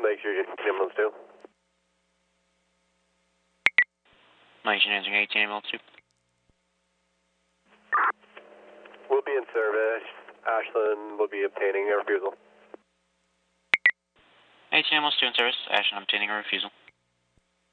Lakes, you're getting ambulance 2. 19 answering 18 ambulance 2. We'll be in service. Ashland will be obtaining a refusal. 18 ambulance 2 in service. Ashland obtaining a refusal.